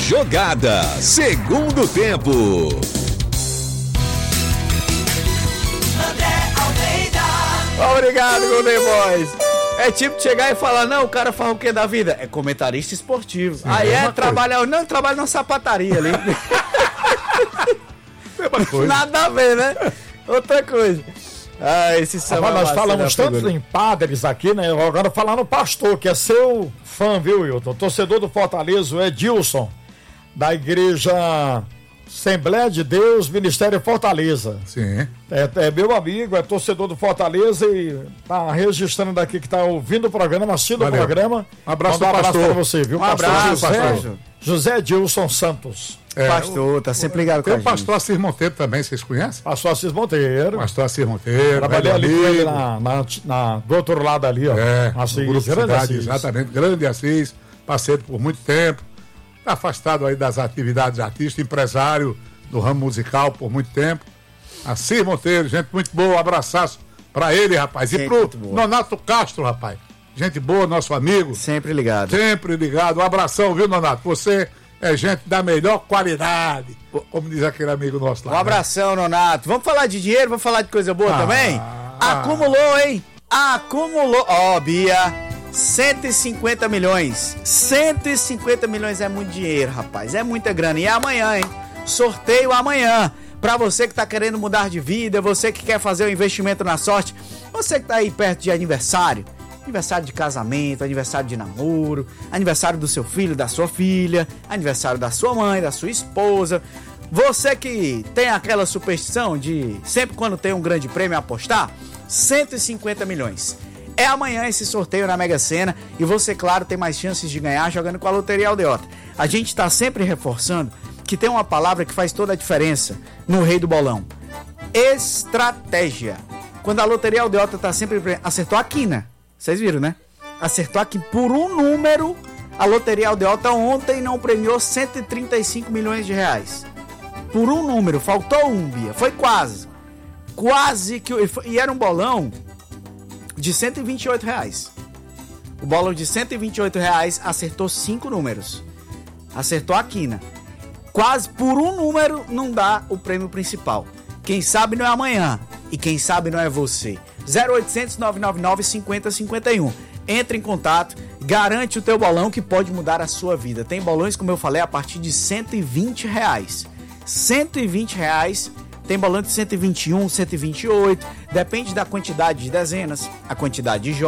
Jogada, segundo tempo. Obrigado, Golden Boys. É tipo chegar e falar, não, o cara fala o que da vida? É comentarista esportivo. Sim, aí trabalha, não, trabalha na sapataria ali. Nada a ver, né? Outra coisa. Esse samba nós falamos tanto em padres aqui, né? Agora falar no pastor, que é seu fã, viu, Wilton? Torcedor do Fortaleza, o Edilson, da igreja Assembleia de Deus, Ministério Fortaleza. Sim. É meu amigo, é torcedor do Fortaleza e tá registrando aqui que tá ouvindo o programa, assistindo o programa. Um abraço para você, viu? Um abraço, pastor. José Edilson Santos. Pastor, tá sempre ligado com a gente. Tem o pastor Assis Monteiro também, vocês conhecem? Pastor Assis Monteiro. Pastor Assis Monteiro. Trabalhei ali com ele do outro lado ali, ó. Assis, no grupo grande Cidade, Assis. exatamente. Grande Assis, parceiro por muito tempo. Tá afastado aí das atividades artísticas, empresário do ramo musical por muito tempo. Assis Monteiro, gente muito boa, abraçaço pra ele, rapaz. E pro Nonato Castro, rapaz. Gente boa, nosso amigo. Sempre ligado. Sempre ligado. Um abração, viu, Nonato? Você é gente da melhor qualidade, como diz aquele amigo nosso lá. Um abração, Nonato. Vamos falar de dinheiro, vamos falar de coisa boa também? Acumulou, hein? Acumulou. Bia, 150 milhões. 150 milhões é muito dinheiro, rapaz. É muita grana. E é amanhã, hein? Sorteio amanhã. Pra você que tá querendo mudar de vida, você que quer fazer um investimento na sorte, você que tá aí perto de aniversário de casamento, aniversário de namoro, aniversário do seu filho, da sua filha, aniversário da sua mãe, da sua esposa. Você que tem aquela superstição de sempre quando tem um grande prêmio apostar, 150 milhões. É amanhã esse sorteio na Mega Sena e você, claro, tem mais chances de ganhar jogando com a Loteria Aldeota. A gente tá sempre reforçando que tem uma palavra que faz toda a diferença no Rei do Bolão. Estratégia. Quando a Loteria Aldeota tá sempre... Acertou a quina. Vocês viram, né? Acertou aqui por um número. A Loteria Aldeota ontem não premiou 135 milhões de reais. Por um número. Faltou um, Bia. Foi quase. Quase que... E era um bolão de 128 reais. O bolão de 128 reais acertou 5 números. Acertou a quina. Quase por um número não dá o prêmio principal. Quem sabe não é amanhã. E quem sabe não é você. 0800 999 5051. Entre em contato, garante o teu bolão que pode mudar a sua vida. Tem bolões, como eu falei, a partir de 120 reais. 120 reais, tem bolão de 121, 128, depende da quantidade de dezenas, a quantidade de jogos.